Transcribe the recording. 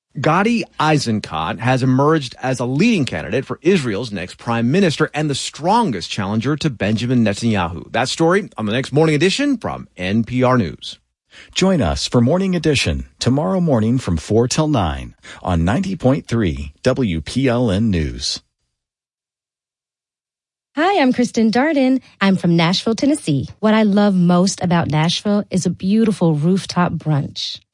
Gadi Eisenkot has emerged as a leading candidate for Israel's next prime minister and the strongest challenger to Benjamin Netanyahu. That story on the next Morning Edition from NPR News. Join us for Morning Edition tomorrow morning from 4 till 9 on 90.3 WPLN News. Hi, I'm Kristen Darden. I'm from Nashville, Tennessee. What I love most about Nashville is a beautiful rooftop brunch.